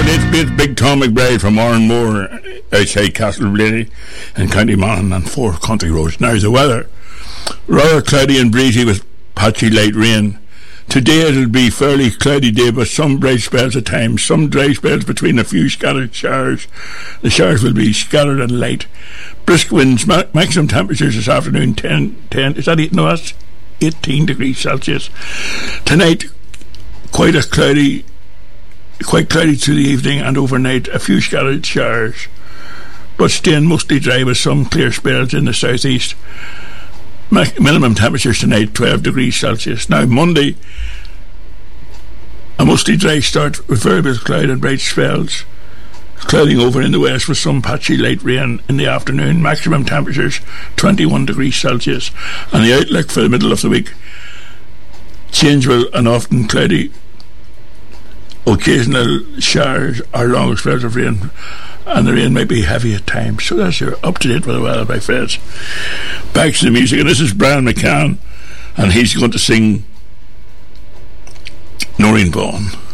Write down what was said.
It's Big Tom McBride from Moore outside Castleblaney in County Monaghan on 4 country roads. Now the weather, rather cloudy and breezy with patchy light rain. Today it'll be fairly cloudy day, but some bright spells at times, some dry spells between a few scattered showers. The showers will be scattered and light. Brisk winds, maximum temperatures this afternoon 10 is that 8? No, that's 18 degrees Celsius. Tonight quite cloudy through the evening, and overnight a few scattered showers, but staying mostly dry with some clear spells in the southeast. Minimum temperatures tonight 12 degrees Celsius. Now Monday, a mostly dry start with variable cloud and bright spells, clouding over in the west with some patchy light rain in the afternoon. Maximum temperatures 21 degrees Celsius. And the outlook for the middle of the week, changeable and often cloudy, occasional showers or long spells of rain, and the rain may be heavy at times. So that's your up-to-date with the weather, my friends. Back to the music, and this is Brian McCann, and he's going to sing Noreen Vaughan.